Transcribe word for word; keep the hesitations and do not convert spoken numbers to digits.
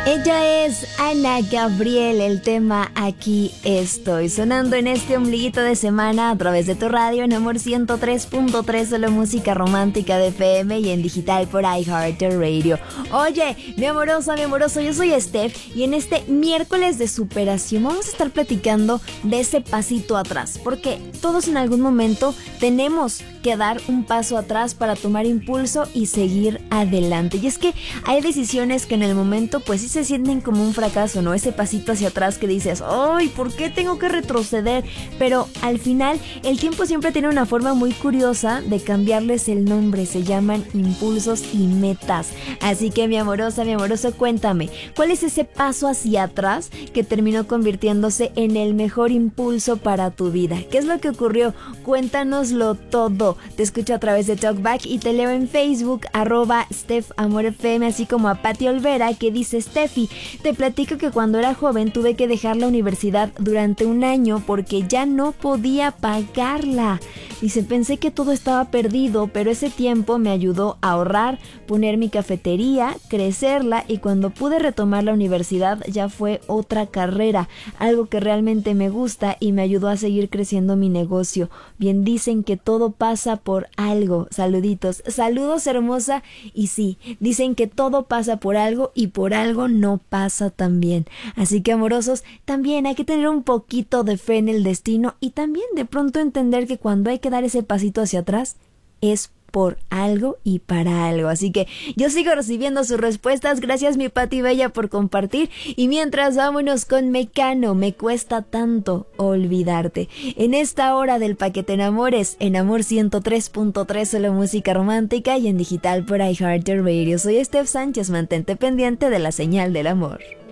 Ella es Ana Gabriel, el tema Aquí Estoy, sonando en este ombliguito de semana a través de tu radio en Amor ciento tres punto tres, solo música romántica de F M y en digital por iHeartRadio. Oye, mi amorosa, mi amoroso, yo soy Steph y en este miércoles de superación vamos a estar platicando de ese pasito atrás, porque todos en algún momento tenemos que dar un paso atrás para tomar impulso y seguir adelante. Y es que hay decisiones que en el momento pues sí se sienten como un fracaso, ¿no? Ese pasito hacia atrás que dices, ¡ay! ¿Por qué tengo que retroceder? Pero al final el tiempo siempre tiene una forma muy curiosa de cambiarles el nombre. Se llaman impulsos y metas. Así que mi amorosa, mi amoroso, cuéntame, ¿cuál es ese paso hacia atrás que terminó convirtiéndose en el mejor impulso para tu vida? ¿Qué es lo que ocurrió? Cuéntanoslo todo. Te escucho a través de Talkback y te leo en Facebook, arroba Steph Amor F M, así como a Pati Olvera, que dice: Steffi, te platico que cuando era joven tuve que dejar la universidad durante un año porque ya no podía pagarla. Dice, pensé que todo estaba perdido, pero ese tiempo me ayudó a ahorrar, poner mi cafetería, crecerla, y cuando pude retomar la universidad ya fue otra carrera, algo que realmente me gusta y me ayudó a seguir creciendo mi negocio. Bien dicen que todo pasa por algo. Saluditos, saludos hermosa. Y sí, dicen que todo pasa por algo y por algo no pasa tan bien. Así que amorosos, también hay que tener un poquito de fe en el destino y también de pronto entender que cuando hay que dar ese pasito hacia atrás es por algo y para algo. Así que yo sigo recibiendo sus respuestas. Gracias, mi Pati Bella, por compartir. Y mientras, vámonos con Mecano, Me Cuesta Tanto Olvidarte. En esta hora del Pa' Que Te Enamores, en Amor ciento tres punto tres, solo música romántica y en digital por iHeartRadio. Soy Steph Sánchez, mantente pendiente de la señal del amor.